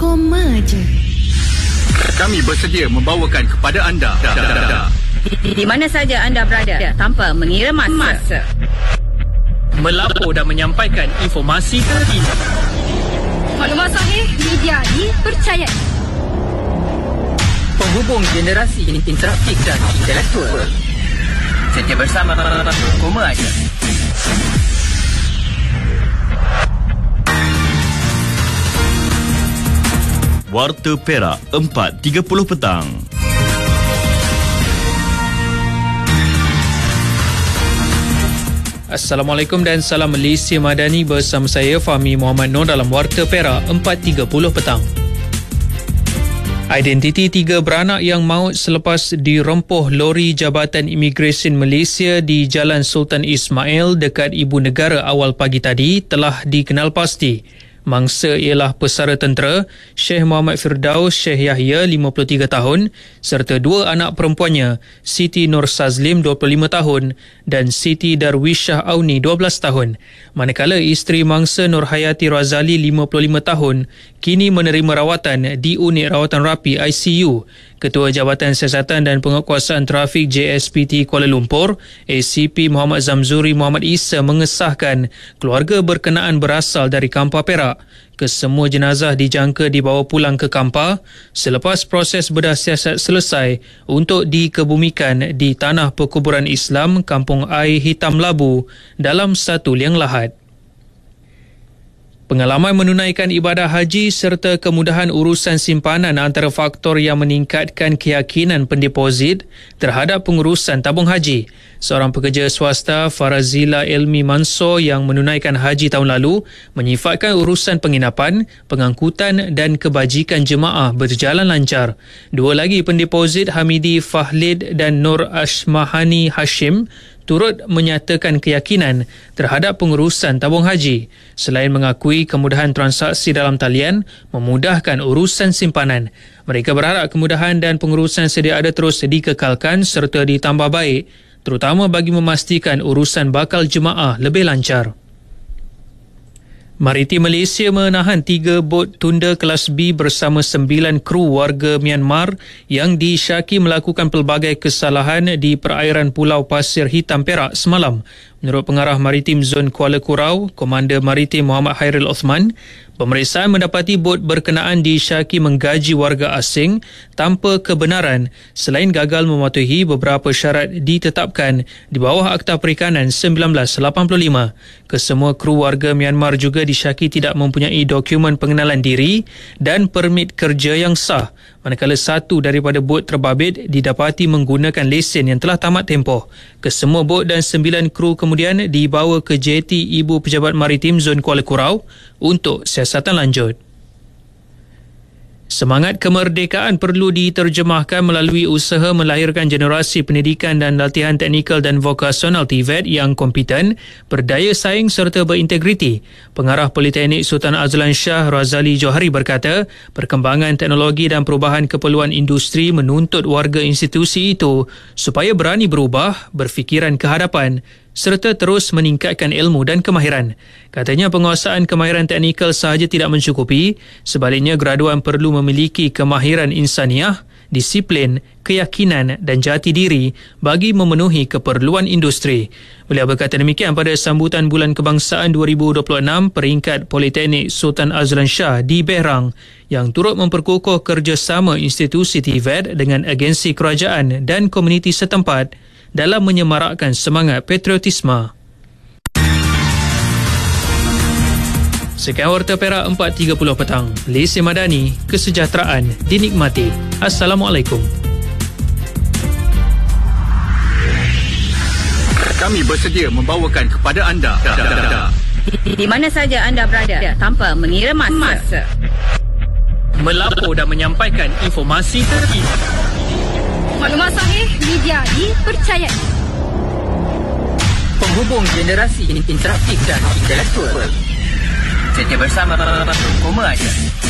koma je. Kami bersedia membawakan kepada anda di mana saja anda berada tanpa mengira masa. Melapor dan menyampaikan informasi terkini. Maklumat sahih, media dipercayai. Penghubung generasi interaktif dan intelektual. Setia bersama Koma Aja. Warta Perak 4.30 petang. Assalamualaikum dan salam Malaysia Madani, bersama saya Fahmi Muhammad Noor dalam Warta Perak 4.30 petang. Identiti 3 beranak yang maut selepas dirempuh lori Jabatan Imigresen Malaysia di Jalan Sultan Ismail dekat Ibu Negara awal pagi tadi telah dikenal pasti. Mangsa ialah pesara tentera Sheikh Muhammad Firdaus Sheikh Yahya 53 tahun serta 2 anak perempuannya Siti Nur Sazlim 25 tahun dan Siti Darwishah Auni 12 tahun. Manakala isteri mangsa Nur Hayati Razali 55 tahun kini menerima rawatan di unit rawatan rapi ICU. Ketua Jabatan Siasatan dan Penguatkuasaan Trafik JSPT Kuala Lumpur, ACP Muhammad Zamzuri Muhammad Isa mengesahkan keluarga berkenaan berasal dari Kampar Perak. Kesemua jenazah dijangka dibawa pulang ke Kampar selepas proses bedah siasat selesai untuk dikebumikan di Tanah Perkuburan Islam Kampung Air Hitam Labu dalam satu liang lahat. Pengalaman menunaikan ibadah haji serta kemudahan urusan simpanan antara faktor yang meningkatkan keyakinan pendeposit terhadap pengurusan tabung haji. Seorang pekerja swasta, Farazila Elmi Mansor, yang menunaikan haji tahun lalu menyifatkan urusan penginapan, pengangkutan dan kebajikan jemaah berjalan lancar. 2 lagi pendeposit, Hamidi Fahlid dan Nur Ashmahani Hashim, turut menyatakan keyakinan terhadap pengurusan tabung haji. Selain mengakui kemudahan transaksi dalam talian memudahkan urusan simpanan, mereka berharap kemudahan dan pengurusan sedia ada terus dikekalkan serta ditambah baik, terutama bagi memastikan urusan bakal jemaah lebih lancar. Maritim Malaysia menahan 3 bot tunda kelas B bersama 9 kru warga Myanmar yang disyaki melakukan pelbagai kesalahan di perairan Pulau Pasir Hitam Perak semalam. Menurut Pengarah Maritim Zon Kuala Kurau, Komander Maritim Muhammad Hairil Osman, pemeriksaan mendapati bot berkenaan disyaki menggaji warga asing tanpa kebenaran selain gagal mematuhi beberapa syarat ditetapkan di bawah Akta Perikanan 1985. Kesemua kru warga Myanmar juga disyaki tidak mempunyai dokumen pengenalan diri dan permit kerja yang sah, manakala satu daripada bot terbabit didapati menggunakan lesen yang telah tamat tempoh. Kesemua bot dan 9 kru kemudian dibawa ke JT Ibu Pejabat Maritim Zon Kuala Kurau untuk siasatan lanjut. Semangat kemerdekaan perlu diterjemahkan melalui usaha melahirkan generasi pendidikan dan latihan teknikal dan vokasional TVET yang kompeten, berdaya saing serta berintegriti. Pengarah Politeknik Sultan Azlan Shah Razali Johari berkata, perkembangan teknologi dan perubahan keperluan industri menuntut warga institusi itu supaya berani berubah, berfikiran ke hadapan serta terus meningkatkan ilmu dan kemahiran. Katanya penguasaan kemahiran teknikal sahaja tidak mencukupi, sebaliknya graduan perlu memiliki kemahiran insaniah, disiplin, keyakinan dan jati diri bagi memenuhi keperluan industri. Beliau berkata demikian pada sambutan Bulan Kebangsaan 2026 peringkat Politeknik Sultan Azlan Shah di Berang yang turut memperkukuh kerjasama institusi TVET dengan agensi kerajaan dan komuniti setempat dalam menyemarakkan semangat patriotisme. Sekian Warta Perak 4.30 petang. Malaysia Madani, kesejahteraan dinikmati. Assalamualaikum. Kami bersedia membawakan kepada anda Di mana saja anda berada tanpa mengira masa. Melapor dan menyampaikan informasi terkini. Maklumat sahih, media dipercayai. Penghubung generasi interaktif dan intelektual. Setia bersama Koma Aja.